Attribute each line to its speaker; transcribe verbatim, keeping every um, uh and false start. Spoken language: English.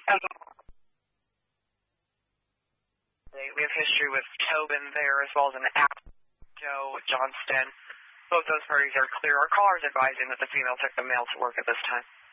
Speaker 1: We have history with Tobin there as well as an app, Joe Johnston. Both those parties are clear. Our caller is advising that the female took the male to work at this time.